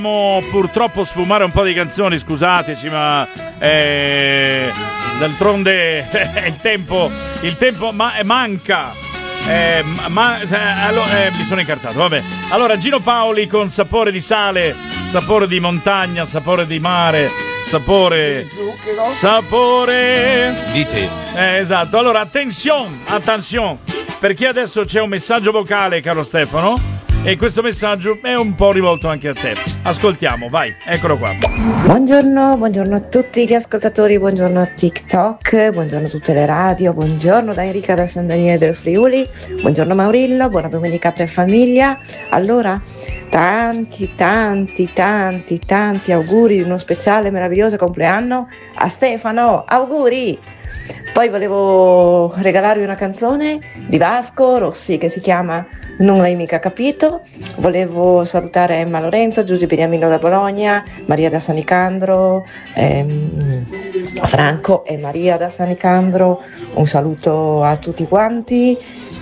Purtroppo sfumare un po' di canzoni, scusateci, ma d'altronde il tempo manca. Mi sono incartato, vabbè. Allora, Gino Paoli con sapore di sale, sapore di montagna, sapore di mare, sapore di te. Esatto. Allora, attenzione, perché adesso c'è un messaggio vocale, caro Stefano, e questo messaggio è un po' rivolto anche a te. Ascoltiamo, vai, eccolo qua. Buongiorno a tutti gli ascoltatori, buongiorno a TikTok, buongiorno a tutte le radio, buongiorno da Enrica da San Daniele del Friuli, buongiorno Maurillo, buona domenica per famiglia. Allora, tanti auguri di uno speciale meraviglioso compleanno a Stefano, auguri! Poi volevo regalarvi una canzone di Vasco Rossi che si chiama Non l'hai mica capito. Volevo salutare Emma Lorenzo, Giuseppe Beniamino da Bologna, Maria da San Nicandro, Franco e Maria da San Nicandro. Un saluto a tutti quanti.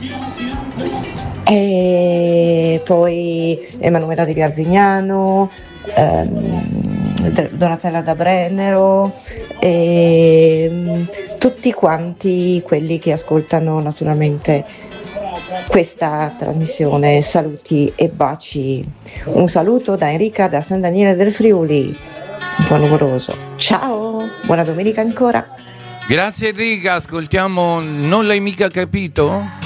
E poi Emanuela di Garzignano, Donatella da Brennero e tutti quanti quelli che ascoltano naturalmente questa trasmissione. Saluti e baci. Un saluto da Enrica da San Daniele del Friuli, buon numoroso. Ciao, buona domenica ancora. Grazie Enrica, ascoltiamo Non l'hai mica capito?